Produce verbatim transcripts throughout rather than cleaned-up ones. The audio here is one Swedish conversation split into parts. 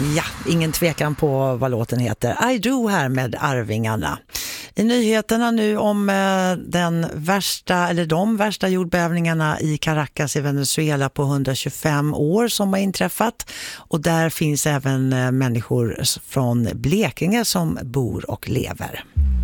Ja, ingen tvekan på vad låten heter. I Do här med Arvingarna. I nyheterna nu om eh, den värsta, eller de värsta jordbävningarna i Caracas i Venezuela på hundratjugofem år som har inträffat. Och där finns även eh, människor från Blekinge som bor och lever.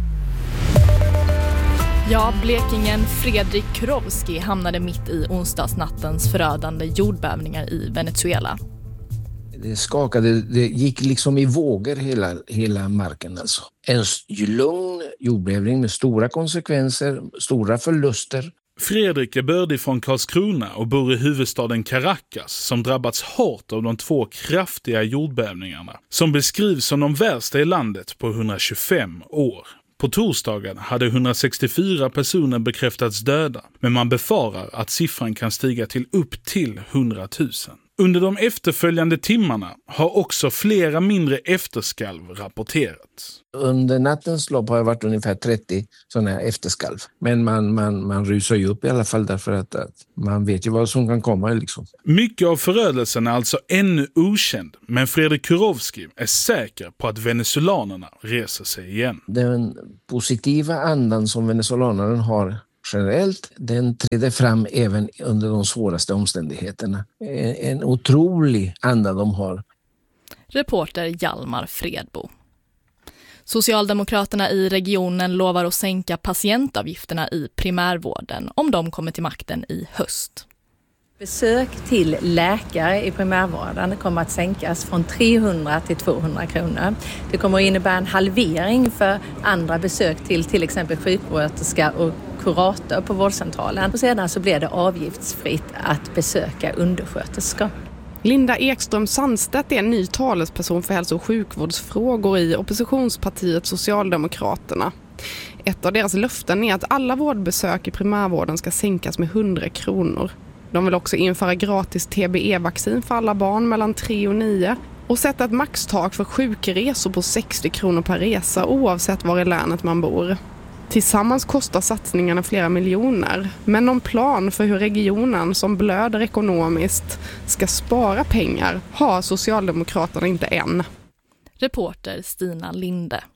Ja, blekingen Fredrik Kurowski hamnade mitt i onsdagsnattens förödande jordbävningar i Venezuela. Det skakade, det gick liksom i vågor hela, hela marken alltså. En lugn jordbävning med stora konsekvenser, stora förluster. Fredrik är bördig från Karlskrona och bor i huvudstaden Caracas som drabbats hårt av de två kraftiga jordbävningarna som beskrivs som de värsta i landet på hundratjugofem år. På torsdagen hade hundrasextiofyra personer bekräftats döda, men man befarar att siffran kan stiga till upp till hundratusen. Under de efterföljande timmarna har också flera mindre efterskalv rapporterats. Under nattens lopp har det varit ungefär trettio sådana här efterskalv. Men man, man, man rusar ju upp i alla fall därför att, att man vet ju vad som kan komma. Liksom. Mycket av förödelsen är alltså ännu okänd, men Fredrik Kurowski är säker på att venezolanerna reser sig igen. Den positiva andan som venezolanerna har generellt, den träder fram även under de svåraste omständigheterna. En, en otrolig anda de har. Reporter Hjalmar Fredbo. Socialdemokraterna i regionen lovar att sänka patientavgifterna i primärvården om de kommer till makten i höst. Besök till läkare i primärvården kommer att sänkas från trehundra till tvåhundra kronor. Det kommer att innebära en halvering för andra besök till till exempel sjuksköterska och kurator på vårdcentralen. Och sedan så blir det avgiftsfritt att besöka undersköterskor. Linda Ekström Sandstedt är en ny talesperson för hälso- och sjukvårdsfrågor i oppositionspartiet Socialdemokraterna. Ett av deras löften är att alla vårdbesök i primärvården ska sänkas med hundra kronor. De vill också införa gratis T B E-vaccin för alla barn mellan tre och nio och sätta ett maxtak för sjukresor på sextio kronor per resa oavsett var i länet man bor. Tillsammans kostar satsningarna flera miljoner, men någon plan för hur regionen som blöder ekonomiskt ska spara pengar har Socialdemokraterna inte än. Reporter Stina Linde.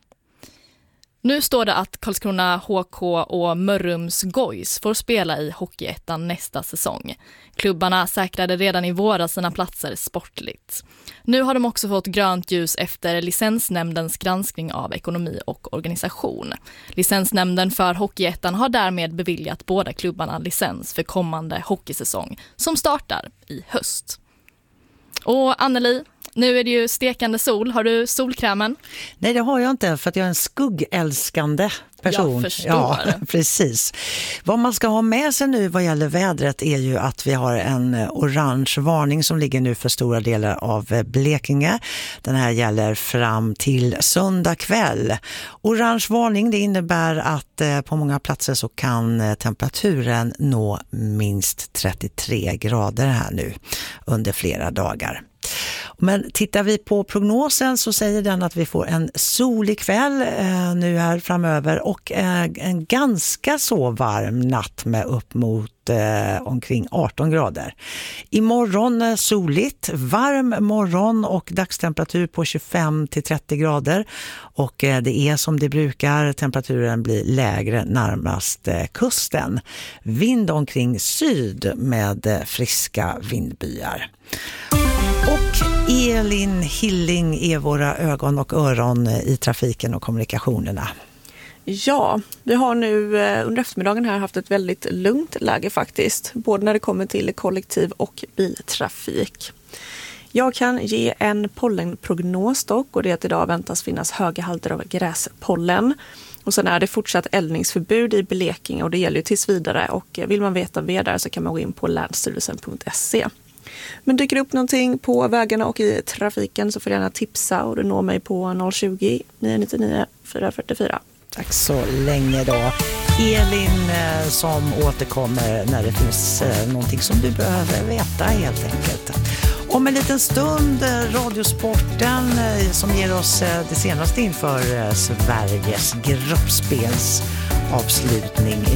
Nu står det att Karlskrona H K och Mörrums Gois får spela i Hockeyettan nästa säsong. Klubbarna säkrade redan i våras sina platser sportligt. Nu har de också fått grönt ljus efter licensnämndens granskning av ekonomi och organisation. Licensnämnden för Hockeyettan har därmed beviljat båda klubbarna licens för kommande hockeysäsong som startar i höst. Och Anneli, nu är det ju stekande sol. Har du solkrämen? Nej, det har jag inte för att jag är en skuggälskande person. Jag förstår. Ja, precis. Vad man ska ha med sig nu vad gäller vädret är ju att vi har en orange varning som ligger nu för stora delar av Blekinge. Den här gäller fram till söndag kväll. Orange varning, det innebär att på många platser så kan temperaturen nå minst trettiotre grader här nu under flera dagar. Men tittar vi på prognosen så säger den att vi får en solig kväll eh, nu här framöver och eh, en ganska så varm natt med upp mot eh, omkring arton grader. Imorgon eh, soligt, varm morgon och dagstemperatur på tjugofem till trettio grader och eh, det är som det brukar, temperaturen blir lägre närmast eh, kusten. Vind omkring syd med eh, friska vindbyar. Och Elin Hilling är våra ögon och öron i trafiken och kommunikationerna. Ja, vi har nu under eftermiddagen här haft ett väldigt lugnt läge faktiskt. Både när det kommer till kollektiv- och biltrafik. Jag kan ge en pollenprognos dock och det är att idag väntas finnas höga halter av gräspollen. Och sen är det fortsatt eldningsförbud i Blekinge och det gäller ju tills vidare. Och vill man veta mer där så kan man gå in på länsstyrelsen punkt se. Men dyker det upp någonting på vägarna och i trafiken så får jag gärna tipsa och du når mig på noll tjugo, nio nio nio, fyra fyra fyra. Tack så länge då. Elin eh, som återkommer när det finns eh, någonting som du behöver veta helt enkelt. Om en liten stund eh, Radiosporten eh, som ger oss eh, det senaste inför eh, Sveriges gruppspels avslutning